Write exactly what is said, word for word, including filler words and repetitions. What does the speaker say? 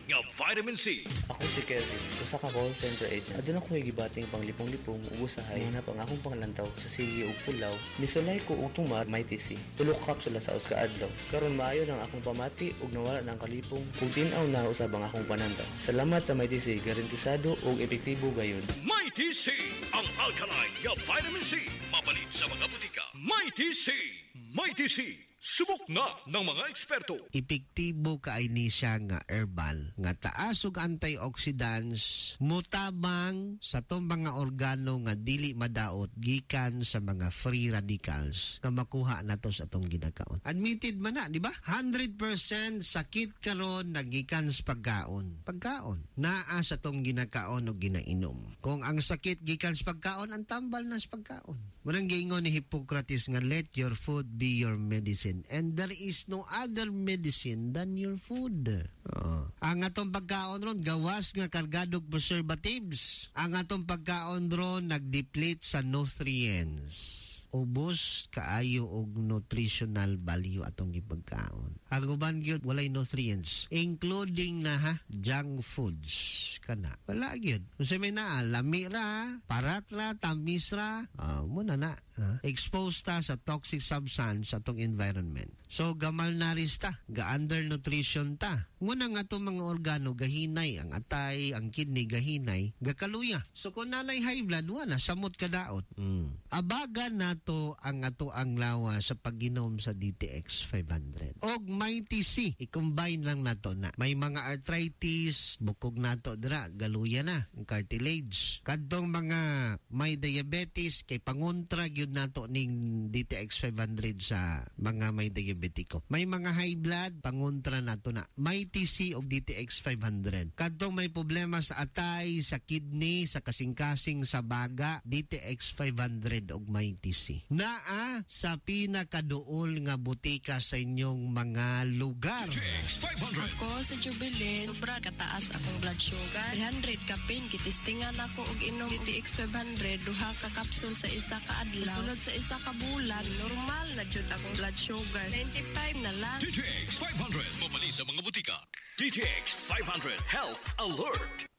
nga vitamin C. Ako si Kevin, usa ka call center agent. Adun ako gibating panglipong-lipong ug usahay na pang akong panglantaw sa sige ug pulaw. Misulay ko og tumat may T C. Tulo ka kapsula sa us kaadlaw. Karon maayo nang akong pamati ug nawala nang kalipong. Ug tin-aw na usab ang akong panandaw. Salamat sa may T C, garantisado ug epektibo gayud. May T C, ang alkaline nga vitamin C. Mapalit sa mga butika. May T C, May T C. Subok na ng mga eksperto. Epektibo kaay ni siya nga herbal nga taas og antioxidants mutabang sa tong mga organo nga dili madaot gikan sa mga free radicals nga makuha nato sa atong ginakaon. Admitted man na, di ba? one hundred percent sakit karon nagikan sa pagkaon. Pagkaon naa sa tong ginakaon o ginainom. Kung ang sakit gikan sa pagkaon, ang tambal na sa pagkaon. Munang giingon ni Hippocrates nga let your food be your medicine. And there is no other medicine than your food. Oh. Ang atong pagkaon ron, gawas nga kargadog preservatives. Ang atong pagkaon ron, nag-deplete sa nutrients. Ubos kaayo og nutritional value atong gipagkaon. Ang uban gyud walay nutrients, including na ha junk foods kana. Wala gyud. Unsa may naa, lami ra, parat ra, tamis ra, uh, muna na uh, exposed ta sa toxic substance sa atong environment. So gamal na rin ta, ga-undernutrition ta. Muna nga itong mga organo gahinay, ang atay, ang kidney gahinay, gakaluya. So kung nanay high blood, wala, samot kadaot. Mm. Abaga na to ang ato ang lawa sa pag-inom sa D T X five hundred. Og may T C, i-combine lang nato na. May mga arthritis, bukog nato dira, galuya na, ang cartilage. Kadtong mga may diabetes, kay pangontra gyud nato ning D T X five hundred sa mga may diabetiko. May mga high blood, pangontra nato na. May T C og D T X five hundred. Kadtong may problema sa atay, sa kidney, sa kasing-kasing, sa baga, D T X five hundred og may T C. Naa sa pinakaduol nga butika sa inyong mga lugar. D T X five hundred. Ako sa Jubilee, sobra kataas akong blood sugar. three hundred ka pin, kitistingan ako og inom D T X five hundred, duha ka kapsul sa isa ka adlaw. Sunod sa isa ka bulan, normal na jud akong blood sugar. ninety-five na lang. D T X five hundred. Mabali sa mga butika. D T X five hundred Health Alert.